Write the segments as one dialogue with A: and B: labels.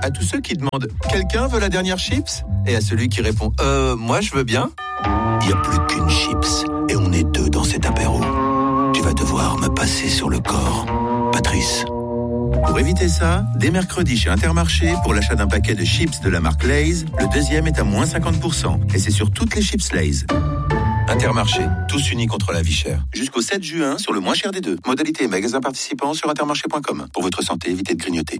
A: à tous ceux qui demandent « Quelqu'un veut la dernière chips ?» et à celui qui répond « Moi, je veux bien ». Il n'y a plus qu'une chips et on est deux dans cet apéro. Tu vas devoir me passer sur le corps, Patrice. Pour éviter ça, dès mercredi chez Intermarché, pour l'achat d'un paquet de chips de la marque Lay's, le deuxième est à moins 50%. Et c'est sur toutes les chips Lay's. Intermarché, tous unis contre la vie chère. Jusqu'au 7 juin, sur le moins cher des deux. Modalité et magasin participants sur intermarché.com. Pour votre santé, évitez de grignoter.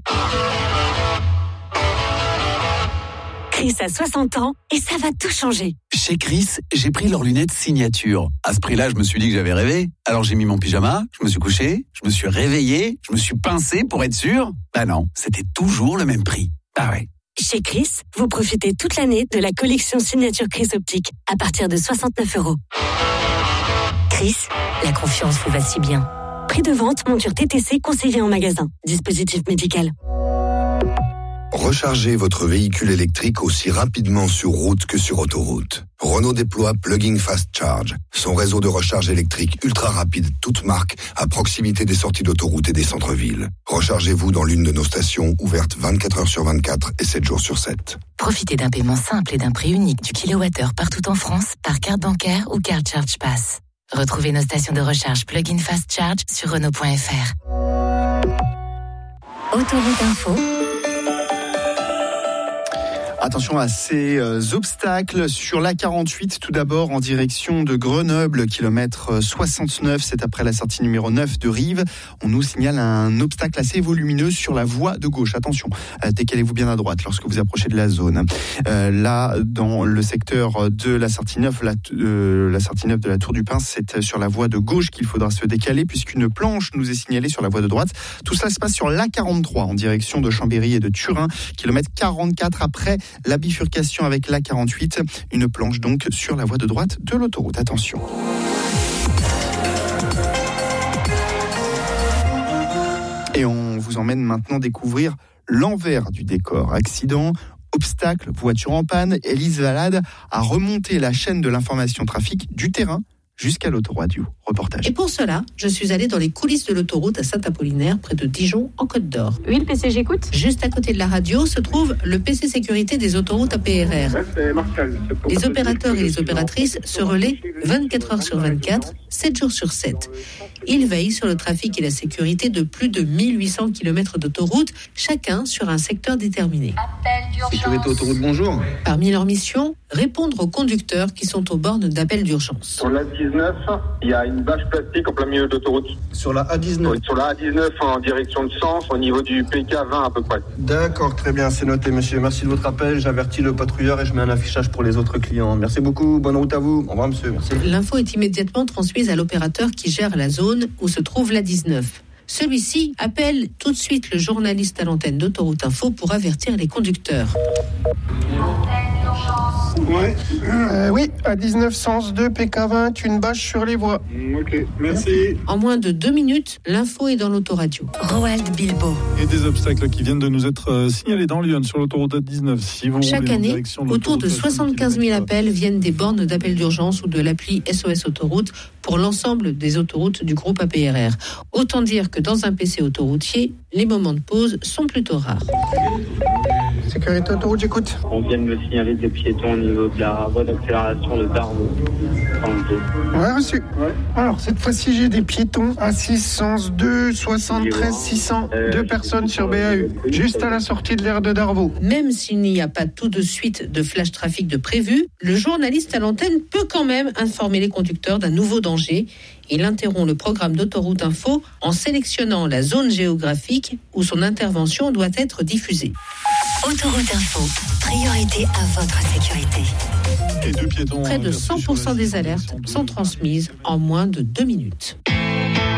B: Chris a 60 ans et ça va tout changer.
C: Chez Chris, j'ai pris leurs lunettes signature. À ce prix-là, je me suis dit que j'avais rêvé. Alors j'ai mis mon pyjama, je me suis couché, je me suis réveillé, je me suis pincé pour être sûr. Bah non, c'était toujours le même prix. Ah ouais.
B: Chez Chris, vous profitez toute l'année de la collection signature Chris Optique à partir de 69 €. Chris, la confiance vous va si bien. Prix de vente, monture TTC conseillée en magasin. Dispositif médical.
D: Rechargez votre véhicule électrique aussi rapidement sur route que sur autoroute. Renault déploie Plug-in Fast Charge, son réseau de recharge électrique ultra rapide, toute marque, à proximité des sorties d'autoroute et des centres-villes. Rechargez-vous dans l'une de nos stations ouvertes 24 heures sur 24 et 7 jours sur 7.
E: Profitez d'un paiement simple et d'un prix unique du kilowattheure partout en France par carte bancaire ou carte Charge Pass. Retrouvez nos stations de recharge Plug-in Fast Charge sur Renault.fr.
B: Autoroute Info.
F: Attention à ces obstacles sur l'A48, tout d'abord en direction de Grenoble, kilomètre 69, c'est après la sortie numéro 9 de Rive. On nous signale un obstacle assez volumineux sur la voie de gauche. Attention, décalez-vous bien à droite lorsque vous approchez de la zone. Là, dans le secteur de la sortie 9, la sortie 9 de la Tour du Pin, c'est sur la voie de gauche qu'il faudra se décaler puisqu'une planche nous est signalée sur la voie de droite. Tout cela se passe sur l'A43 en direction de Chambéry et de Turin, kilomètre 44 après la bifurcation avec l'A48, une planche donc sur la voie de droite de l'autoroute. Attention. Et on vous emmène maintenant découvrir l'envers du décor. Accident, obstacle, voiture en panne, Élise Valade a remonté la chaîne de l'information trafic du terrain jusqu'à l'autoradio. Reportage.
G: Et pour cela, je suis allée dans les coulisses de l'autoroute à Saint-Apollinaire, près de Dijon, en Côte d'Or.
H: Oui, le PC, j'écoute.
G: Juste à côté de la radio se trouve le PC sécurité des autoroutes APRR. Les opérateurs et les opératrices se relaient 24 heures sur 24, 7 jours sur 7. Ils veillent sur le trafic et la sécurité de plus de 1800 km d'autoroute, chacun sur un secteur déterminé.
I: Sécurité autoroute, bonjour.
G: Parmi leurs missions, répondre aux conducteurs qui sont aux bornes d'appel d'urgence.
I: Sur la 19, il y a une bâche plastique en plein milieu de l'autoroute. Sur la A19. Oui, sur la A19 en direction de Sens, au niveau du PK20 à peu près. D'accord, très bien, c'est noté monsieur. Merci de votre appel, j'avertis le patrouilleur et je mets un affichage pour les autres clients. Merci beaucoup, bonne route à vous. Au revoir monsieur, merci.
G: L'info est immédiatement transmise à l'opérateur qui gère la zone où se trouve l'A19. Celui-ci appelle tout de suite le journaliste à l'antenne d'Autoroute Info pour avertir les conducteurs.
I: Oui, à 19 sens 2 PK20, une bâche sur les voies. Ok, merci.
G: En moins de 2 minutes, l'info est dans l'autoradio.
B: Roald Bilbo.
J: Et des obstacles qui viennent de nous être signalés dans Lyon sur l'autoroute A19. Si vous
G: Chaque année, autour de 75 000 appels viennent des bornes d'appel d'urgence ou de l'appli SOS Autoroute pour l'ensemble des autoroutes du groupe APRR. Autant dire que dans un PC autoroutier, les moments de pause sont plutôt rares.
I: Sécurité autoroute, j'écoute.
K: On vient de me signaler des piétons au niveau de la voie d'accélération de Darvaux.
I: Ouais, reçu. Ouais. Alors, cette fois-ci, j'ai des piétons à 602, 73, 600. 2 personnes sur BAU, juste à la sortie de l'aire de Darvaux.
G: Même s'il n'y a pas tout de suite de flash trafic de prévu, le journaliste à l'antenne peut quand même informer les conducteurs d'un nouveau danger. Il interrompt le programme d'Autoroute Info en sélectionnant la zone géographique où son intervention doit être diffusée.
B: Autoroute Info, priorité à votre sécurité.
J: Et 2 piétons.
G: Près de 100% des alertes sont transmises en moins de 2 minutes.